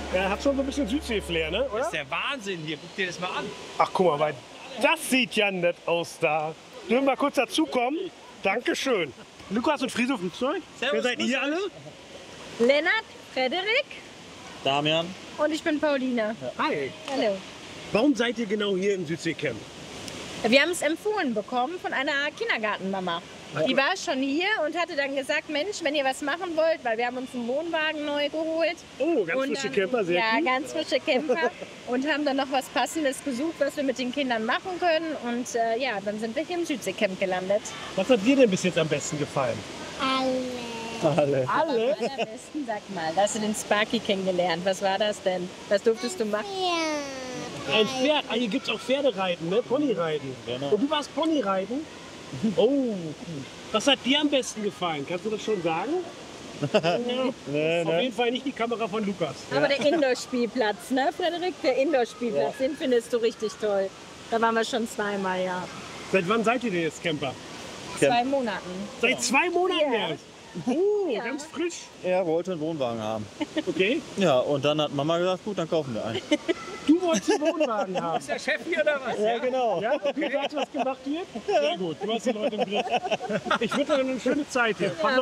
Ja, hat schon so ein bisschen Südsee-Flair, ne? Das Oder? ist der Wahnsinn hier. Guck dir das mal an. Ach, guck mal, weil das sieht ja nett aus da. Dürfen wir mal kurz dazukommen? Dankeschön. Lukas und Friso Flugzeug. Wer seid ihr hier alle? Lennart, Frederik Damian. und ich bin Pauline. Hi. Hallo. Warum seid ihr genau hier im Südseecamp? Wir haben es empfohlen bekommen von einer Kindergartenmama. Die war schon hier und hatte dann gesagt, Mensch, wenn ihr was machen wollt, weil wir haben uns einen Wohnwagen neu geholt. Oh, ganz Und frische dann- Camper, sehr Ja, gut. ganz frische Camper. Und haben dann noch was Passendes gesucht, was wir mit den Kindern machen können. Und ja, dann sind wir hier im Südseecamp gelandet. Was hat dir denn bis jetzt am besten gefallen? Alle. Alle? Am allerbesten, sag mal, da hast du den Sparky kennengelernt. Was war das denn? Was durftest du machen? Ein Pferd. Ah, hier gibt es auch Pferdereiten, ne? Ponyreiten. Genau. Und du warst Ponyreiten? Oh, was hat dir am besten gefallen? Kannst du das schon sagen? Ja. Nee, Auf jeden Fall nicht die Kamera von Lukas. Aber der Indoor-Spielplatz, ne, Frederik? Der Indoor-Spielplatz, den findest du richtig toll. Da waren wir schon zweimal, ja. Seit wann seid ihr denn jetzt Camper? 2 Monaten. Seit 2 Monaten Ja. erst. Oh, Ja. ganz frisch. Er wollte einen Wohnwagen haben. Okay. Ja, und dann hat Mama gesagt, gut, dann kaufen wir einen. Du wolltest einen Wohnwagen haben. Ist der Chef hier oder was? Ja, genau. Ja, und du sagst, was gemacht wird? Sehr gut, du hast die Leute im Griff. Ich wünsche dir eine schöne Zeit hier.